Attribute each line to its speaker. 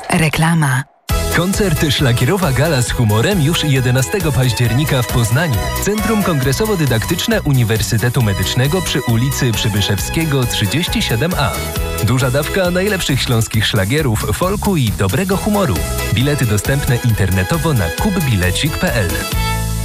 Speaker 1: Reklama.
Speaker 2: Koncert Szlagierowa Gala z humorem już 11 października w Poznaniu. Centrum Kongresowo-Dydaktyczne Uniwersytetu Medycznego przy ulicy Przybyszewskiego 37A. Duża dawka najlepszych śląskich szlagierów, folku i dobrego humoru. Bilety dostępne internetowo na kupbilecik.pl.